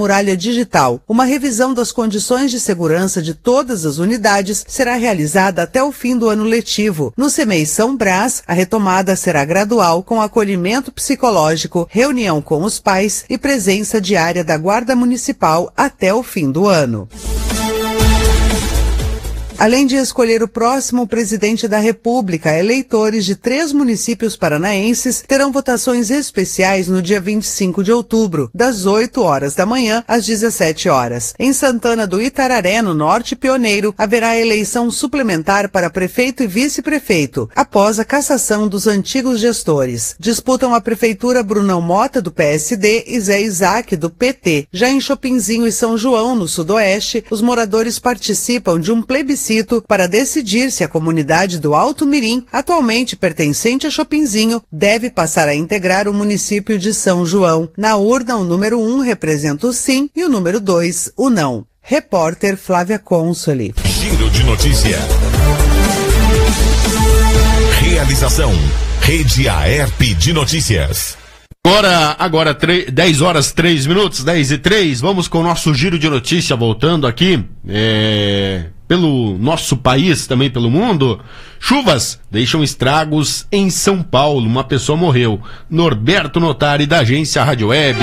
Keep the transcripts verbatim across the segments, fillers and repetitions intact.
muralha digital. Uma revisão das condições de segurança de todas as unidades será realizada até o fim do ano letivo. No CEMEI São Brás, a retomada será gradual, com acolhimento psicológico, reunião com os pais e presença diária da Guarda Municipal até o fim do ano. Além de escolher o próximo presidente da República, eleitores de três municípios paranaenses terão votações especiais no dia vinte e cinco de outubro, das oito horas da manhã às dezessete horas. Em Santana do Itararé, no Norte Pioneiro, haverá eleição suplementar para prefeito e vice-prefeito, após a cassação dos antigos gestores. Disputam a prefeitura Brunão Mota, do P S D, e Zé Isaac, do P T. Já em Chopinzinho e São João, no Sudoeste, os moradores participam de um plebiscito para decidir se a comunidade do Alto Mirim, atualmente pertencente a Chopinzinho, deve passar a integrar o município de São João. Na urna, o número um representa o sim e o número dois, o não. Repórter Flávia Consoli. Giro de notícia. Realização: Rede Aerp de Notícias. Agora, agora dez horas, três minutos, dez e três, vamos com o nosso giro de notícia, voltando aqui, é, pelo nosso país, também pelo mundo. Chuvas deixam estragos em São Paulo, uma pessoa morreu. Norberto Notari, da agência Rádio Web.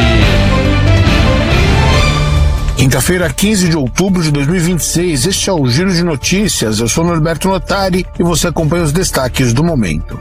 Quinta-feira, quinze de outubro de dois mil e vinte e seis, este é o Giro de Notícias. Eu sou Norberto Notari e você acompanha os destaques do momento.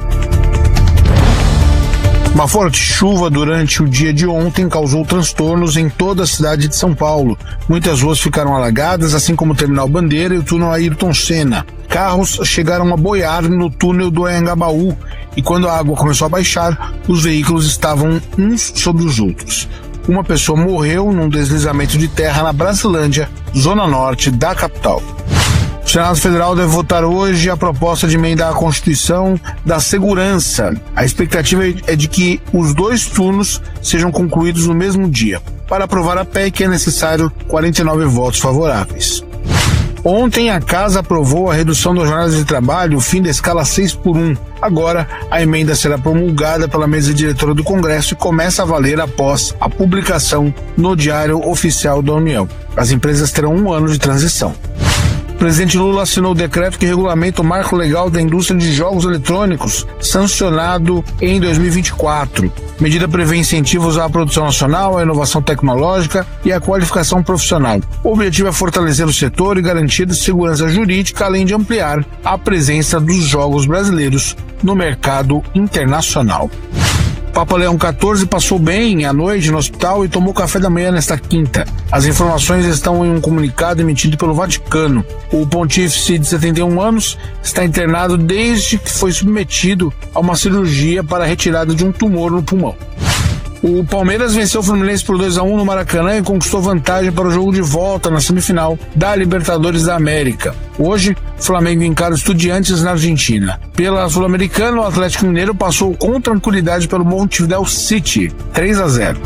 Uma forte chuva durante o dia de ontem causou transtornos em toda a cidade de São Paulo. Muitas ruas ficaram alagadas, assim como o Terminal Bandeira e o túnel Ayrton Senna. Carros chegaram a boiar no túnel do Anhangabaú e quando a água começou a baixar, os veículos estavam uns sobre os outros. Uma pessoa morreu num deslizamento de terra na Brasilândia, zona norte da capital. O Senado Federal deve votar hoje a proposta de emenda à Constituição da Segurança. A expectativa é de que os dois turnos sejam concluídos no mesmo dia. Para aprovar a P E C é necessário quarenta e nove votos favoráveis. Ontem a Casa aprovou a redução das jornadas de trabalho, o fim da escala seis por um. Agora, a emenda será promulgada pela mesa diretora do Congresso e começa a valer após a publicação no Diário Oficial da União. As empresas terão um ano de transição. O presidente Lula assinou o decreto que regulamenta o marco legal da indústria de jogos eletrônicos, sancionado em dois mil e vinte e quatro. A medida prevê incentivos à produção nacional, à inovação tecnológica e à qualificação profissional. O objetivo é fortalecer o setor e garantir segurança jurídica, além de ampliar a presença dos jogos brasileiros no mercado internacional. Papa Leão quatorze passou bem à noite no hospital e tomou café da manhã nesta quinta. As informações estão em um comunicado emitido pelo Vaticano. O pontífice de setenta e um anos está internado desde que foi submetido a uma cirurgia para a retirada de um tumor no pulmão. O Palmeiras venceu o Fluminense por dois a um no Maracanã e conquistou vantagem para o jogo de volta na semifinal da Libertadores da América. Hoje, o Flamengo encara os Estudiantes na Argentina. Pela Sul-Americana, o Atlético Mineiro passou com tranquilidade pelo Montevideo City, três a zero.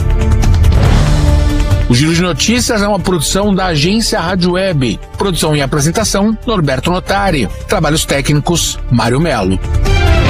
O Giro de Notícias é uma produção da agência Rádio Web. Produção e apresentação, Norberto Notari. Trabalhos técnicos, Mário Melo.